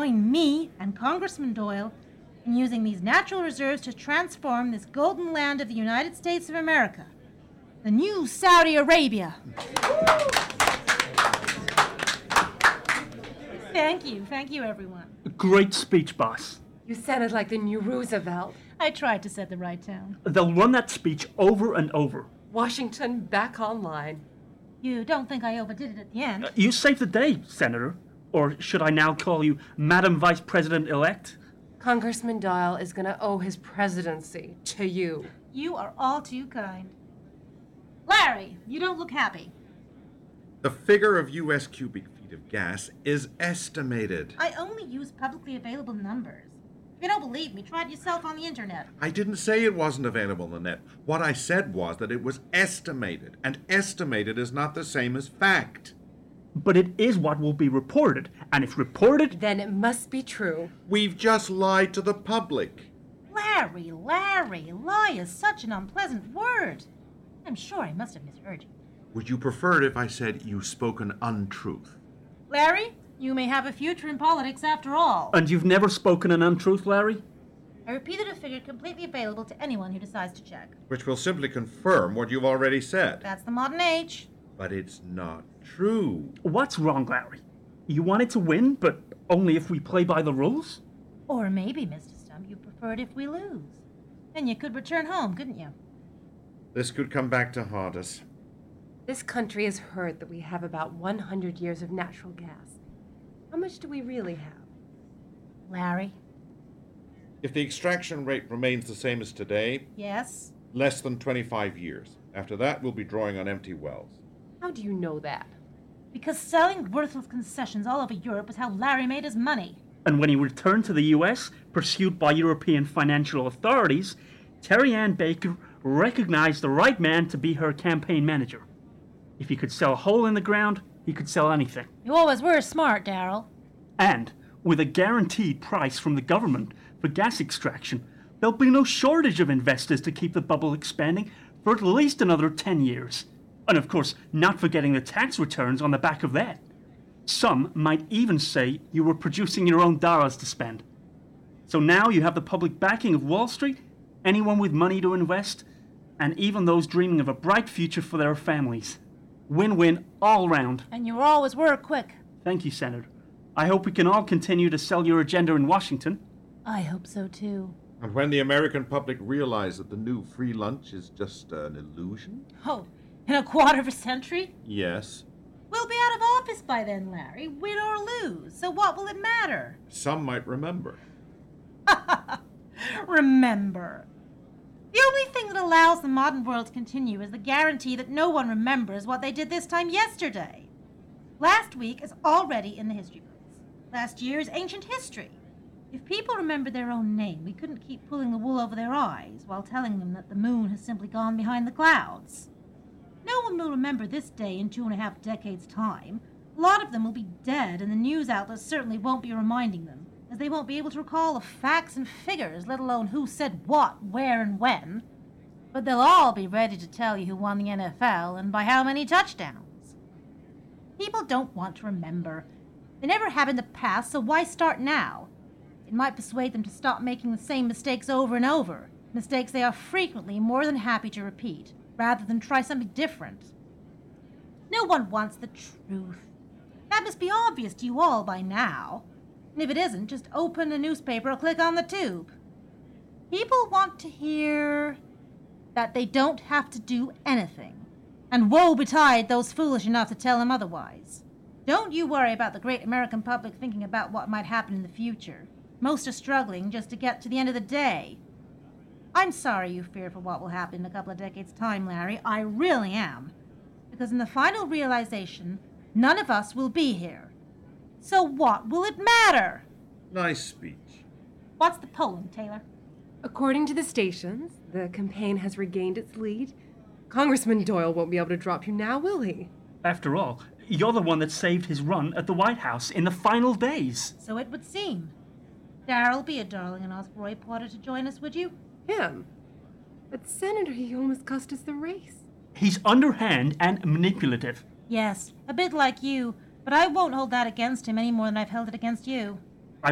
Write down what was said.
join me and Congressman Doyle in using these natural reserves to transform this golden land of the United States of America, the new Saudi Arabia. Thank you, everyone. Great speech, boss. You sounded like the new Roosevelt. I tried to set the right tone. They'll run that speech over and over. Washington back online. You don't think I overdid it at the end? You saved the day, Senator. Or should I now call you Madam Vice President-elect? Congressman Doyle is going to owe his presidency to you. You are all too kind. Larry, you don't look happy. The figure of U.S. cubic feet of gas is estimated. I only use publicly available numbers. If you don't believe me, try it yourself on the internet. I didn't say it wasn't available on the net. What I said was that it was estimated, and estimated is not the same as fact. But it is what will be reported, and if reported... Then it must be true. We've just lied to the public. Larry, lie is such an unpleasant word. I'm sure I must have misheard you. Would you prefer it if I said you spoke an untruth? Larry, you may have a future in politics after all. And you've never spoken an untruth, Larry? I repeated a figure completely available to anyone who decides to check. Which will simply confirm what you've already said. That's the modern age. But it's not true. What's wrong, Larry? You wanted to win, but only if we play by the rules? Or maybe, Mr. Stump, you preferred if we lose. Then you could return home, couldn't you? This could come back to haunt us. This country has heard that we have about 100 years of natural gas. How much do we really have? Larry? If the extraction rate remains the same as today, Yes? less than 25 years. After that, we'll be drawing on empty wells. How do you know that? Because selling worthless concessions all over Europe is how Larry made his money. And when he returned to the US, pursued by European financial authorities, Terry Ann Baker recognized the right man to be her campaign manager. If he could sell a hole in the ground, he could sell anything. You always were smart, Darryl. And with a guaranteed price from the government for gas extraction, there'll be no shortage of investors to keep the bubble expanding for at least another 10 years. And of course, not forgetting the tax returns on the back of that. Some might even say you were producing your own dollars to spend. So now you have the public backing of Wall Street, anyone with money to invest, and even those dreaming of a bright future for their families. Win-win all round. And you always were quick. Thank you, Senator. I hope we can all continue to sell your agenda in Washington. I hope so, too. And when the American public realize that the new free lunch is just an illusion? Oh, in a quarter of a century? Yes. We'll be out of office by then, Larry, win or lose. So what will it matter? Some might remember. Remember. The only thing that allows the modern world to continue is the guarantee that no one remembers what they did this time yesterday. Last week is already in the history books. Last year is ancient history. If people remember their own name, we couldn't keep pulling the wool over their eyes while telling them that the moon has simply gone behind the clouds. No one will remember this day in 2.5 decades' time. A lot of them will be dead, and the news outlets certainly won't be reminding them, as they won't be able to recall the facts and figures, let alone who said what, where, and when. But they'll all be ready to tell you who won the NFL and by how many touchdowns. People don't want to remember. They never have in the past, so why start now? It might persuade them to stop making the same mistakes over and over, mistakes they are frequently more than happy to repeat, rather than try something different. No one wants the truth. That must be obvious to you all by now. And if it isn't, just open a newspaper or click on the tube. People want to hear that they don't have to do anything. And woe betide those foolish enough to tell them otherwise. Don't you worry about the great American public thinking about what might happen in the future. Most are struggling just to get to the end of the day. I'm sorry you fear for what will happen in a couple of decades' time, Larry. I really am. Because in the final realization, none of us will be here. So what will it matter? Nice speech. What's the poem, Taylor? According to the stations, the campaign has regained its lead. Congressman Doyle won't be able to drop you now, will he? After all, you're the one that saved his run at the White House in the final days. So it would seem. Darryl, be a darling and ask Roy Porter to join us, would you? Him? But Senator, he almost cost us the race. He's underhand and manipulative. Yes, a bit like you, but I won't hold that against him any more than I've held it against you.